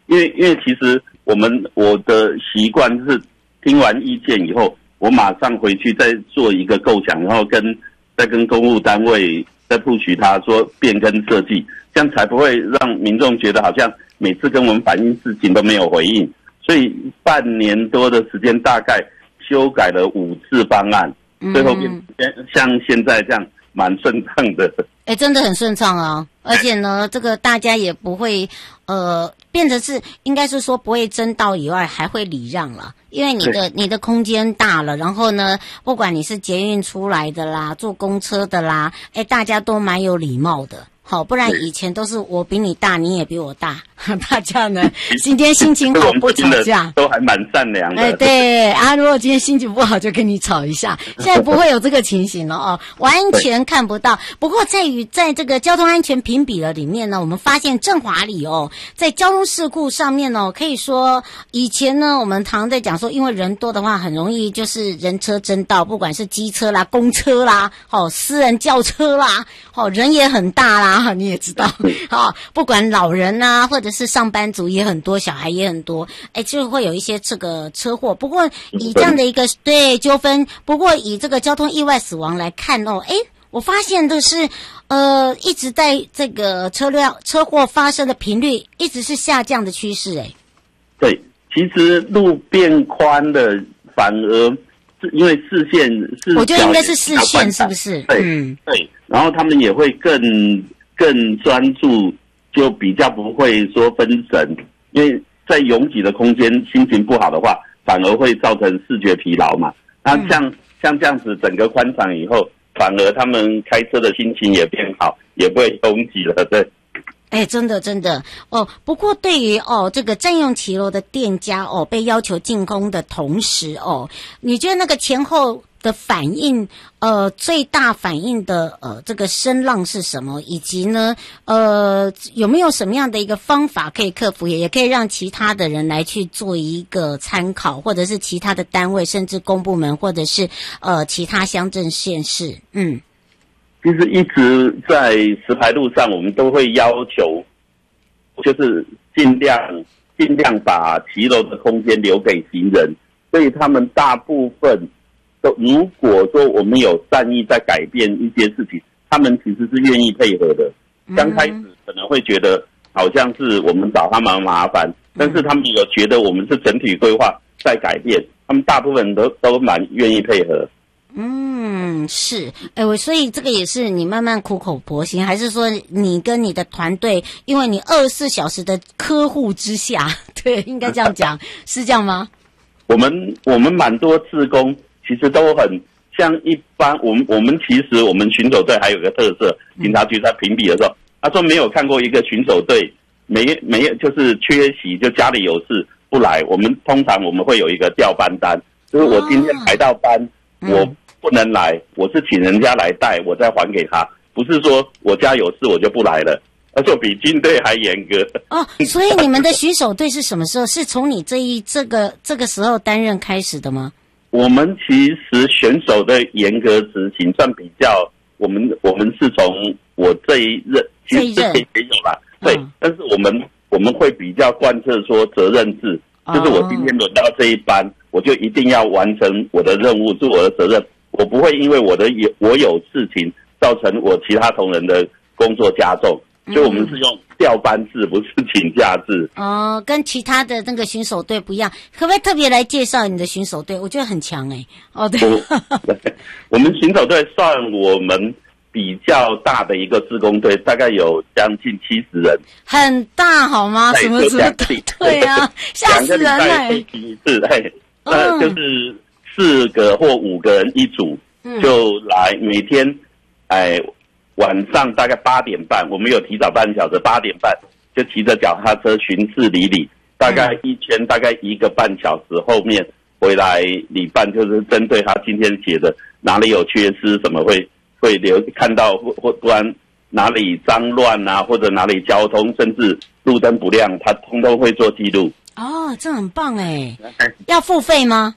因为其实我的习惯是听完意见以后，我马上回去再做一个构想，然后再跟公务单位再push他说变更设计，这样才不会让民众觉得好像每次跟我们反映事情都没有回应。所以半年多的时间，大概修改了5次方案，最后像现在这样蛮顺畅的。 真的很顺畅啊！而且呢，这个大家也不会变成是应该是说不会争道以外，还会礼让了，因为你的空间大了，然后呢，不管你是捷运出来的啦，坐公车的啦，大家都蛮有礼貌的。好，不然以前都是我比你大，你也比我大，大家呢今天心情好不吵架， 都还蛮善良的。 对啊，如果今天心情不好就跟你吵一下，现在不会有这个情形了哦，完全看不到。不过在这个交通安全评比的里面呢，我们发现振华里在交通事故上面可以说以前呢我们常在讲说，因为人多的话很容易就是人车争道，不管是机车啦、公车啦、私人轿车啦，人也很大啦。你也知道，不管老人啊，或者是上班族也很多，小孩也很多，就会有一些这个车祸。不过以这样的一个纠纷，不过以这个交通意外死亡来看我发现的是，一直在这个车祸发生的频率一直是下降的趋势。 对，其实路变宽了，反而是因为视线是，我觉得应该是视线，是不是？ 对，对，然后他们也会更专注，就比较不会说分神，因为在拥挤的空间，心情不好的话，反而会造成视觉疲劳嘛。那像这样子，整个宽敞以后，反而他们开车的心情也变好，也不会拥挤了，对。 真的不过对于这个占用骑楼的店家被要求进攻的同时你觉得那个前后的反应最大反应的这个声浪是什么？以及呢有没有什么样的一个方法可以克服，也可以让其他的人来去做一个参考，或者是其他的单位，甚至公部门，或者是其他乡镇县市。 其实一直在石牌路上，我们都会要求，就是尽量把骑楼的空间留给行人，所以他们大部分都，如果说我们有善意在改变一些事情，他们其实是愿意配合的。刚开始可能会觉得好像是我们找他们麻烦，但是他们有觉得我们是整体规划在改变，他们大部分都蛮愿意配合。 是，所以这个也是你慢慢苦口婆心，还是说你跟你的团队，因为你24小时的呵护之下，对，应该这样讲，是这样吗？ 我们蛮多志工，其实都很像一般，我们其实我们巡守队还有个特色，警察局在评比的时候，他说没有看过一个巡守队没有就是缺席，就家里有事不来，通常我们会有一个调班单，就是我今天排到班，我不能来，我是请人家来带，我再还给他，不是说我家有事我就不来了，那就比军队还严格。 所以你们的巡守队是什么时候？是从你这个时候担任开始的吗？ 我们其实选手的严格执行算比较，我们是从我这一任，其实这也有啦，对，但是我们会比较贯彻说责任制，就是我今天轮到这一班，我就一定要完成我的任务，是我的责任。我不会因为我有事情造成我其他同仁的工作加重，所以我们是用调班制，不是请假制。 跟其他的那个巡守队不一样，可不可以特别来介绍你的巡守队？我觉得很强对。 我们巡守队算我们比较大的一个志工队，大概有将近70人，很大好吗？什么对啊，吓死人了。 一次，就是4个或5个人一组，就来每天，晚上大概8点半，我们有提早半小时，8点半就骑着脚踏车巡视里里，大概一圈，大概1个半小时，后面回来理办，就是针对他今天写的哪里有缺失，什么会看到或不然哪里脏乱啊，或者哪里交通甚至路灯不亮，他通通会做记录。 这很棒要付费吗？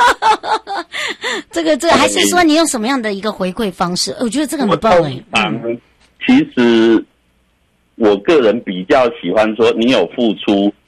这个还是说你用什么样的一个回馈方式？我觉得这个很棒其实我个人比较喜欢说你有付出，